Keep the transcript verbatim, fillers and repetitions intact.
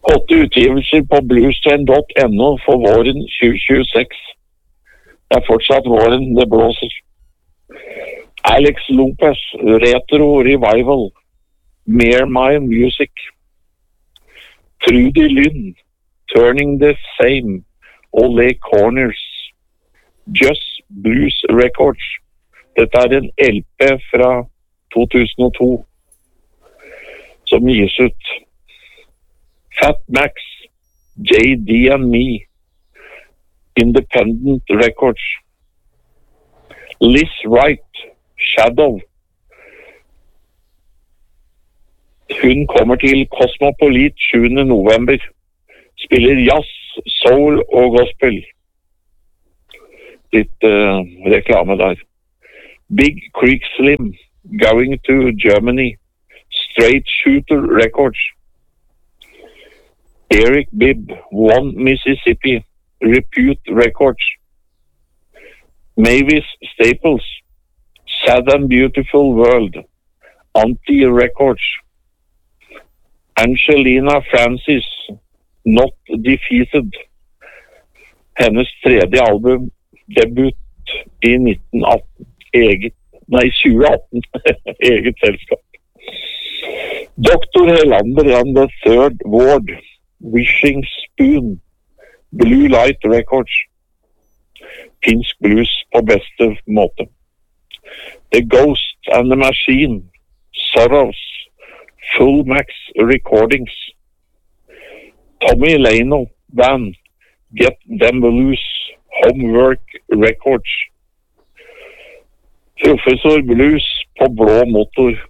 Åtte utgivelser på bluestrain punktum no for våren tjue tjueseks. Det er fortsatt våren, det blåser. Alex Lopez, Retro Revival, Mere My Music. Trudy Lynn, Turning the Same, Ole Corners. Just Blues Records. Dette er en L P fra to tusen og to som gis ut. Fat Max, J D and Me, Independent Records. Liz Wright, Shadow. Hun kommer til Cosmopolit sjuende november. Spiller jazz, soul og gospel. Litt uh, reklame der. Big Creek Slim, Going to Germany. Straight Shooter Records. Eric Bibb, One Mississippi, Repute Records. Mavis Staples, Sad and Beautiful World, Anti Records. Angelina Francis, Not Defeated. Hennes tredje album, debut i nitten atten. Eget, nei, tjue atten. Eget selskap. doktor Helander and the Third Ward, Wishing Spoon, Blue Light Records. Finsk blues på beste måte. The Ghost and the Machine, Sorrows, Full Max Recordings. Tommy Leno Band, Get Them Blues, Homework Records. Professor Blues på blå motor,